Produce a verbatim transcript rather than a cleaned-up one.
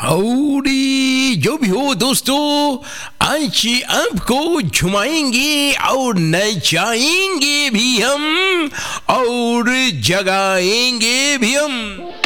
हौडी जो भी हो दोस्तों, आज आपको झुमाएंगे और नचाएंगे भी हम और जगाएंगे भी हम।